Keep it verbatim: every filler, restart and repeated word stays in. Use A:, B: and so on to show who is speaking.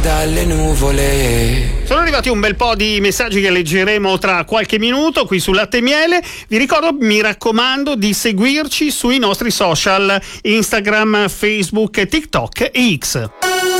A: dalle nuvole.
B: Sono arrivati un bel po' di messaggi che leggeremo tra qualche minuto qui su Latte e Miele. Vi ricordo, mi raccomando, di seguirci sui nostri social Instagram, Facebook, TikTok e X.